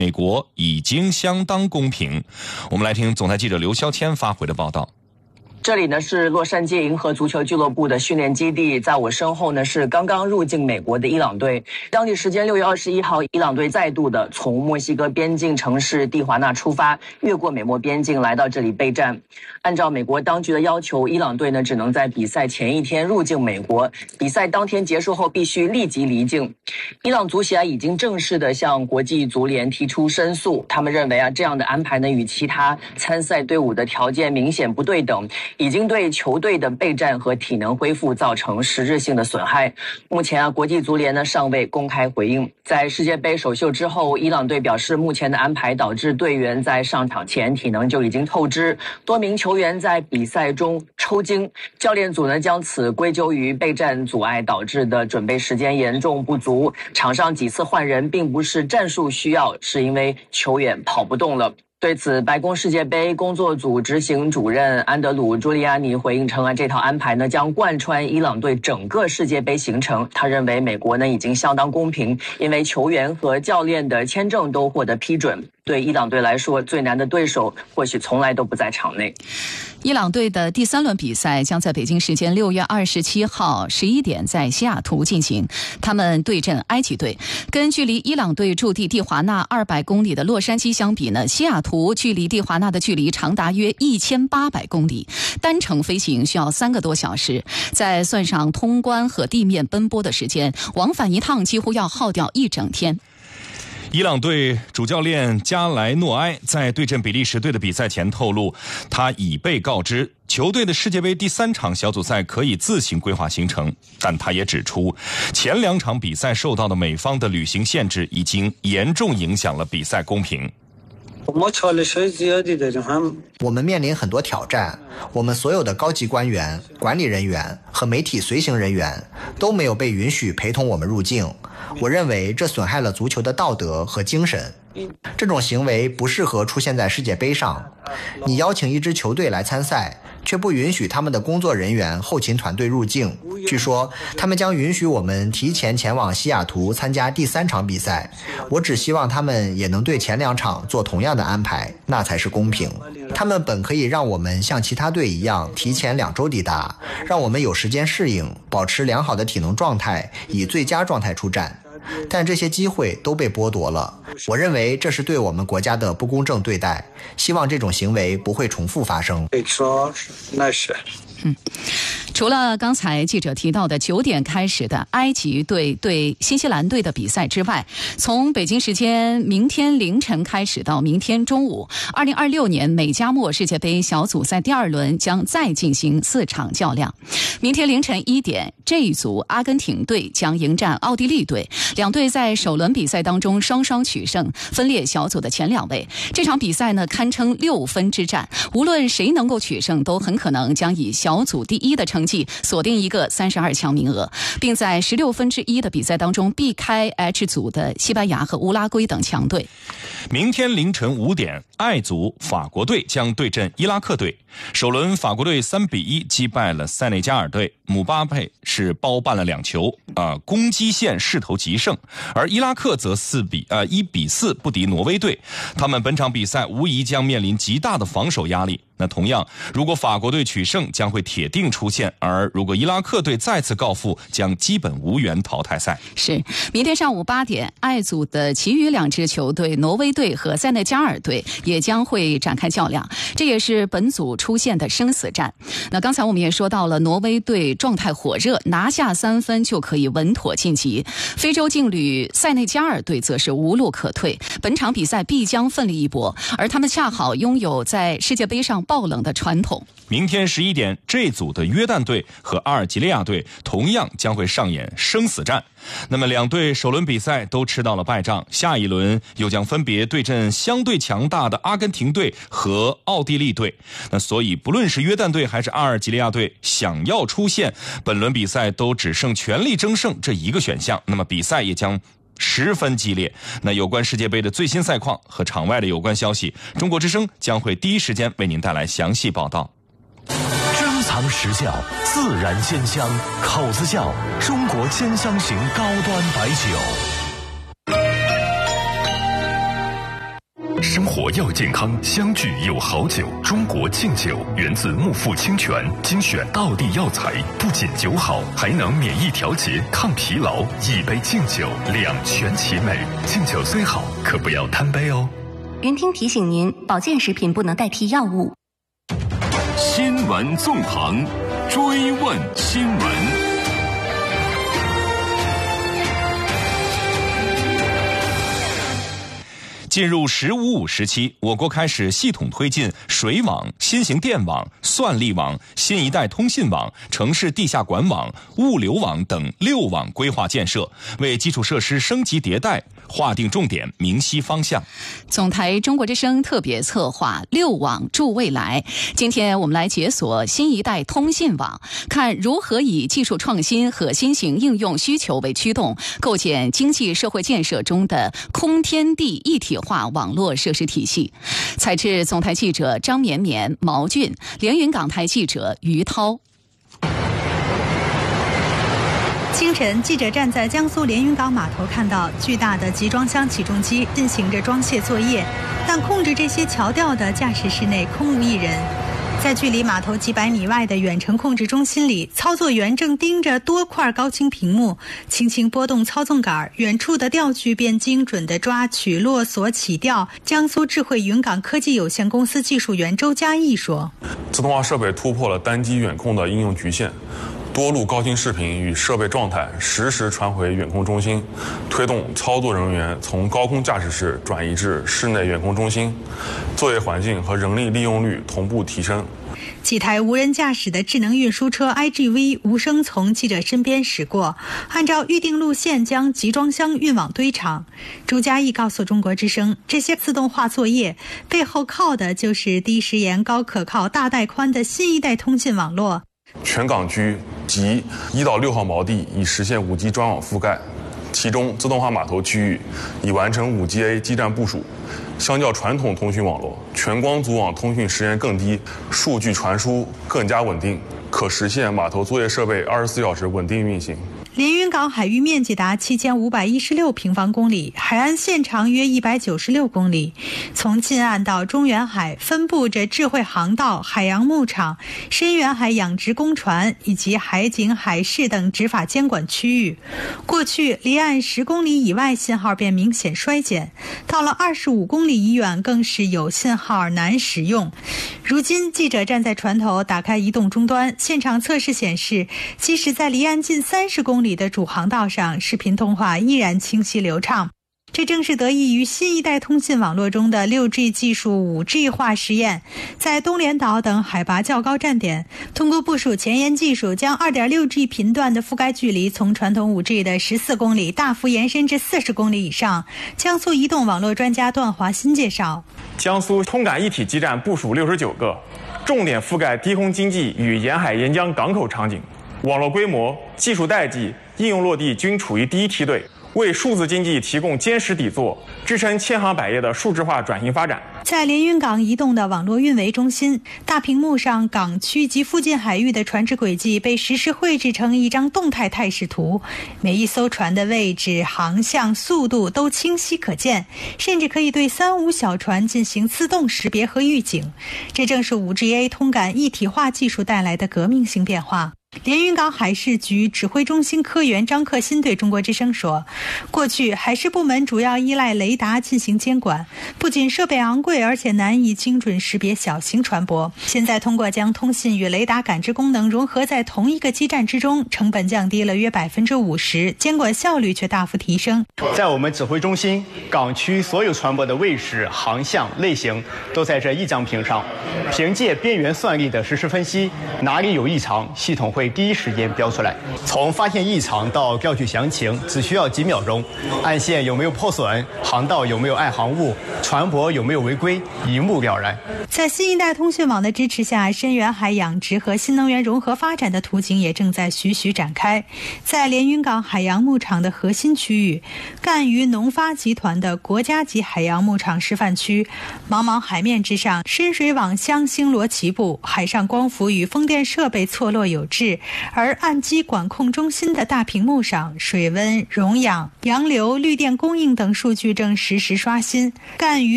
美国已经相当公平。我们来听总台记者刘霄谦发回的报道。 这里呢是洛杉矶银河足球俱乐部的训练基地，在我身后呢是刚刚入境美国的伊朗队。当地时间6月21号，伊朗队再度的从墨西哥边境城市蒂华纳出发，越过美墨边境来到这里备战。按照美国当局的要求，伊朗队呢只能在比赛前一天入境美国，比赛当天结束后必须立即离境。伊朗足协已经正式的向国际足联提出申诉，他们认为这样的安排呢与其他参赛队伍的条件明显不对等，已经对球队的备战和体能恢复造成实质性的损害。目前国际足联呢尚未公开回应。在世界杯首秀之后，伊朗队表示，目前的安排导致队员在上场前体能就已经透支，多名球员在比赛中抽筋。教练组呢将此归咎于备战阻碍导致的准备时间严重不足。场上几次换人并不是战术需要，是因为球员跑不动了。对此，白宫世界杯工作组执行主任安德鲁·朱利亚尼回应称，这套安排呢将贯穿伊朗队整个世界杯行程。他认为美国呢已经相当公平，因为球员和教练的签证都获得批准。对伊朗队来说，最难的对手或许从来都不在场内。 伊朗队的第3轮比赛将在北京时间6月27号11点在西雅图进行，他们对阵埃及队。跟距离伊朗队驻地蒂华纳200公里的洛杉矶相比呢，西雅图距离蒂华纳的距离长达约1800公里，单程飞行需要3个多小时，再算上通关和地面奔波的时间，往返一趟几乎要耗掉1整天。 伊朗队主教练加莱诺埃在对阵比利时队的比赛前透露，他已被告知球队的世界杯第3场小组赛可以自行规划行程，但他也指出，前2场比赛受到的美方的旅行限制已经严重影响了比赛公平。 我们面临很多挑战，我们所有的高级官员、管理人员和媒体随行人员都没有被允许陪同我们入境。我认为这损害了足球的道德和精神。这种行为不适合出现在世界杯上。你邀请一支球队来参赛，却不允许他们的工作人员、后勤团队入境。据说他们将允许我们提前前往西雅图参加第3场比赛。我只希望他们也能对前2场做同样的安排，那才是公平。他们本可以让我们像其他队一样提前2周抵达，让我们有时间适应，保持良好的体能状态，以最佳状态出战。但这些机会都被剥夺了。我认为这是对我们国家的不公正对待，希望这种行为不会重复发生。 除了刚才记者提到的9点开始的埃及队对新西兰队的比赛之外，从北京时间明天凌晨开始到明天中午，2026年美加墨世界杯小组赛第2轮将再进行4场较量。明天凌晨1点，J 一组阿根廷队将迎战奥地利队，两队在首轮比赛当中双双取胜，分列小组的前2位。这场比赛呢堪称6分之战，无论谁能够取胜，都很可能将以小组第1的成绩锁定一个32强名额，并在16分之1的比赛当中避开 H 组的西班牙和乌拉圭等强队。 明天凌晨5点，爱组法国队将对阵伊拉克队。首轮法国队3-1击败了塞内加尔队，姆巴佩是包办了2球，攻击线势头极盛，而伊拉克则1-4不敌挪威队。他们本场比赛无疑将面临极大的防守压力。那同样，如果法国队取胜，将会铁定出线；而如果伊拉克队再次告负，将基本无缘淘汰赛。 是，明天上午8点，爱组的其余2支球队挪威队和塞内加尔队也将会展开较量，这也是本组出现的生死战。那刚才我们也说到了，挪威队状态火热，拿下3分就可以稳妥晋级。非洲劲旅塞内加尔队则是无路可退，本场比赛必将奋力一搏，而他们恰好拥有在世界杯上爆冷的传统。 明天11点，J 组的约旦队和阿尔及利亚队同样将会上演生死战。那么两队首轮比赛都吃到了败仗，下一轮又将分别对阵相对强大的阿根廷队和奥地利队。那所以不论是约旦队还是阿尔及利亚队，想要出线，本轮比赛都只剩全力争胜这一个选项，那么比赛也将十分激烈。那有关世界杯的最新赛况和场外的有关消息，中国之声将会第一时间为您带来详细报道。 珍藏实窖，自然鲜香，口子窖，中国鲜香型高端白酒。 生活要健康，相聚有好酒。中国敬酒源自木富清泉，精选道地药材，不仅酒好，还能免疫调节、抗疲劳。一杯敬酒，两全其美。敬酒虽好，可不要贪杯哦。 云听提醒您，保健食品不能代替药物。 新闻纵横，追问新闻。 进入“15+5”时期，我国开始系统推进水网、新型电网、算力网、新一代通信网、城市地下管网、物流网等6网规划建设，为基础设施升级迭代划定重点，明晰方向。 总台中国之声特别策划6网助未来。今天我们来解锁新一代通信网，看如何以技术创新和新型应用需求为驱动，构建经济社会建设中的空天地一体化网络设施体系。采制总台记者张绵绵、毛俊，连云港台记者于涛。 清晨，记者站在江苏连云港码头，看到巨大的集装箱起重机进行着装卸作业，但控制这些桥吊的驾驶室内空无一人。在距离码头几百米外的远程控制中心里，操作员正盯着多块高清屏幕，轻轻拨动操纵杆，远处的吊具便精准地抓取、落锁、起吊。江苏智慧云港科技有限公司技术员周嘉义说：“ 自动化设备突破了单机远控的应用局限。”多路高清视频与设备状态实时传回远控中心，推动操作人员从高空驾驶室转移至室内远控中心，作业环境和人力利用率同步提升。 几台无人驾驶的智能运输车 IGV 无声从记者身边驶过，按照预定路线将集装箱运往堆场。周嘉义告诉中国之声，这些自动化作业背后靠的就是低时延、高可靠、大带宽的新一代通信网络。 全港区及1到6号锚地已实现5G 专网覆盖，其中自动化码头区域已完成5G-A 基站部署。相较传统通讯网络，全光组网通讯时延更低，数据传输更加稳定，可实现码头作业设备24小时稳定运行。 连云港海域面积达7516平方公里，海岸线长约196公里。从近岸到中远海分布着智慧航道、海洋牧场、深远海养殖工船以及海警、海事等执法监管区域。过去离岸10公里以外信号便明显衰减，到了25公里以远更是有信号难使用。如今记者站在船头，打开移动终端，现场测试显示，即使在离岸近30公里的主航道上，视频通话依然清晰流畅。这正是得益于新一代通信网络中的 6G 技术 5G 化实验。在东连岛等海拔较高站点，通过部署前沿技术，将 2.6G 频段的覆盖距离从传统 5G 的14公里大幅延伸至40公里以上。江苏移动网络专家段华新介绍， 江苏通感一体基站部署69个，重点覆盖低空经济与沿海沿江港口场景，网络规模、技术代际、应用落地均处于第一梯队，为数字经济提供坚实底座，支撑千行百业的数字化转型发展。 在连云港移动的网络运维中心，大屏幕上港区及附近海域的船只轨迹被实时绘制成一张动态态势图，每一艘船的位置、航向、速度都清晰可见，甚至可以对3、5小船进行自动识别和预警。这正是 5G-A 通感一体化技术带来的革命性变化。连云港海事局指挥中心科员张克新对中国之声说，过去海事部门主要依赖雷达进行监管，不仅设备昂贵，而且难以精准识别小型船舶。现在通过将通信与雷达感知功能融合在同一个基站之中，成本降低了约50%，监管效率却大幅提升。 在我们指挥中心，港区所有船舶的位置、航向、类型都在这一张屏上，凭借边缘算力的实时分析，哪里有异常，系统会第一时间标出来。从发现异常到调取详情只需要几秒钟，岸线有没有破损，航道有没有碍航物，船舶有没有违规，一目了然。 在新一代通讯网的支持下，深远海养殖和新能源融合发展的图景也正在徐徐展开。在连云港海洋牧场的核心区域，赣榆农发集团的国家级海洋牧场示范区，茫茫海面之上，深水网箱星罗棋布，海上光伏与风电设备错落有致，而岸基管控中心的大屏幕上，水温、溶氧、洋流、绿电供应等数据正实时刷新。赣榆